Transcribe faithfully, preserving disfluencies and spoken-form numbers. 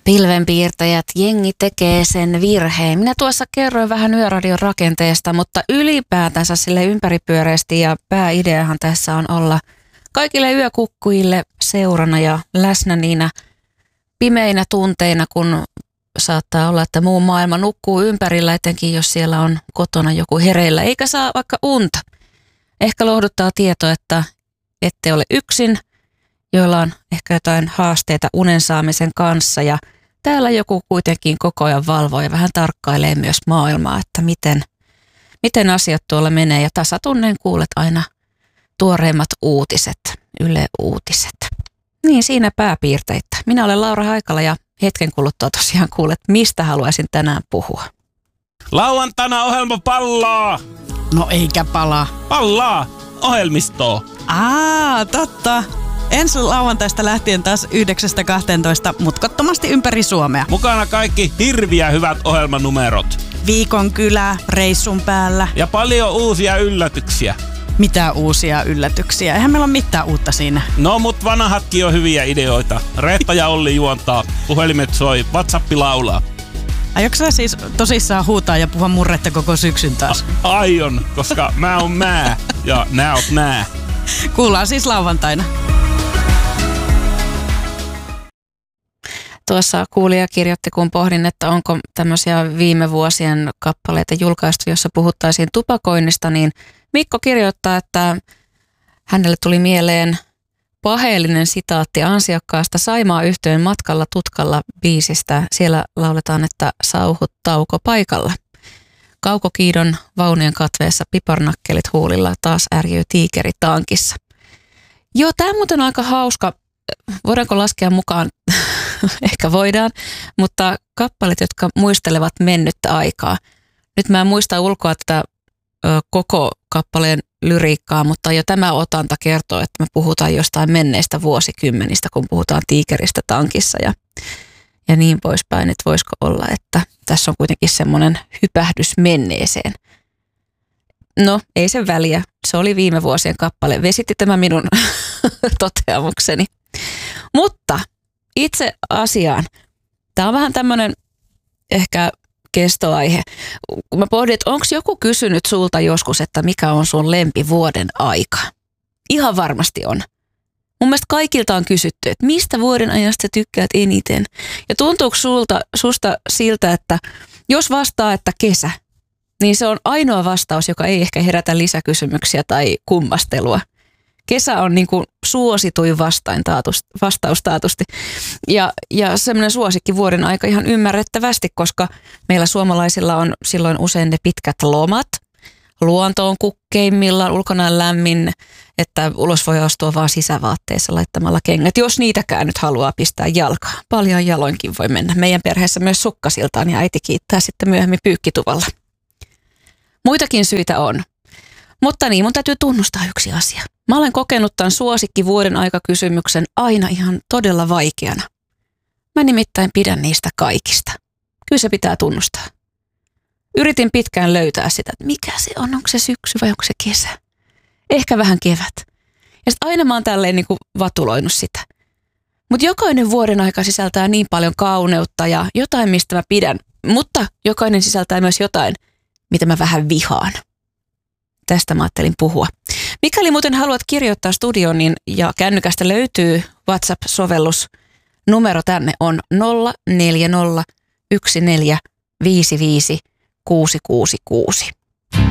Pilvenpiirtäjät, jengi tekee sen virheen. Minä tuossa kerroin vähän Yöradion rakenteesta, mutta ylipäätänsä sille ympäripyöreästi ja pääideahan tässä on olla kaikille yökukkujille seurana ja läsnä niinä pimeinä tunteina, kun saattaa olla, että muu maailma nukkuu ympärillä, etenkin jos siellä on kotona joku hereillä, eikä saa vaikka unta. Ehkä lohduttaa tieto, että ette ole yksin, joilla on ehkä jotain haasteita unen saamisen kanssa ja täällä joku kuitenkin koko ajan valvoo ja vähän tarkkailee myös maailmaa, että miten, miten asiat tuolla menee ja tasatunnen kuulet aina tuoreimmat uutiset, Yle Uutiset. Niin siinä pääpiirteitä. Minä olen Laura Haikala ja hetken kuluttua tosiaan kuulet, mistä haluaisin tänään puhua. Lauantaina ohjelma pallaa! No eikä palaa. Pallaa! Ohjelmistoa. Aa, totta. Ensi lauantaista lähtien taas yhdeksästä kahteentoista mutkottomasti ympäri Suomea. Mukana kaikki hirviä hyvät ohjelmanumerot. Viikon kylä, reissun päällä. Ja paljon uusia yllätyksiä. Mitä uusia yllätyksiä? Eihän meillä ole mitään uutta siinä. No, mut vanhatkin on hyviä ideoita. Reetta ja Olli juontaa, puhelimet soi, WhatsApp laulaa. Aiotko sä siis tosissaan huutaa ja puhua murretta koko syksyn taas? A- aion, koska mä oon mä ja nää oot nää. Kuullaan siis lauantaina. Tuossa kuulija kirjoitti, kun pohdin, että onko tämmöisiä viime vuosien kappaleita julkaistu, jossa puhuttaisiin tupakoinnista, niin Mikko kirjoittaa, että hänelle tuli mieleen paheellinen sitaatti ansiokkaasta Saimaa-yhtyeen Matkalla tutkalla biisistä. Siellä lauletaan, että sauhut tauko paikalla. Kaukokiidon vaunujen katveessa piparnakkelit huulilla, taas ärjyy tiikeri tankissa. Joo, tämä muuten on aika hauska. Voidaanko laskea mukaan? Ehkä voidaan, mutta kappalet, jotka muistelevat mennyttä aikaa. Nyt mä en muista ulkoa tätä ö, koko kappaleen lyriikkaa, mutta jo tämä otanta kertoo, että me puhutaan jostain menneistä vuosikymmenistä, kun puhutaan tiikeristä tankissa ja, ja niin poispäin. Että voisiko olla, että tässä on kuitenkin semmoinen hypähdys menneeseen. No, ei sen väliä. Se oli viime vuosien kappale. Vesitti tämä minun toteamukseni. Mutta itse asiaan. Tämä on vähän tämmöinen ehkä kestoaihe. Kun mä pohdin, että onko joku kysynyt sulta joskus, että mikä on sun lempivuoden aika? Ihan varmasti on. Mun mielestä kaikilta on kysytty, että mistä vuoden ajasta sä tykkäät eniten? Ja tuntuuko sulta, susta siltä, että jos vastaa, että kesä, niin se on ainoa vastaus, joka ei ehkä herätä lisäkysymyksiä tai kummastelua. Kesä on niin kuin suosituin vastain taatust, vastaus taatusti. Ja, ja semmoinen suosikki vuoden aika ihan ymmärrettävästi, koska meillä suomalaisilla on silloin usein ne pitkät lomat. Luonto on kukkeimmillaan, ulkona on lämmin, että ulos voi astua vaan sisävaatteissa laittamalla kengät, jos niitäkään nyt haluaa pistää jalkaan. Paljon jaloinkin voi mennä. Meidän perheessä myös sukkasiltaan ja äiti kiittää sitten myöhemmin pyykkituvalla. Muitakin syitä on. Mutta niin, mun täytyy tunnustaa yksi asia. Mä olen kokenut tämän suosikki vuoden aikakysymyksen aina ihan todella vaikeana. Mä nimittäin pidän niistä kaikista. Kyllä se pitää tunnustaa. Yritin pitkään löytää sitä, että mikä se on, onko se syksy vai onko se kesä. Ehkä vähän kevät. Ja sitten aina mä oon tälleen niin kuin vatuloinut sitä. Mutta jokainen vuoden aika sisältää niin paljon kauneutta ja jotain, mistä mä pidän. Mutta jokainen sisältää myös jotain, mitä mä vähän vihaan. Tästä mä ajattelin puhua. Mikäli muuten haluat kirjoittaa studioon, niin ja kännykästä löytyy WhatsApp-sovellus. Numero tänne on nolla neljä nolla yksi neljä viisi viisi kuusi kuusi kuusi.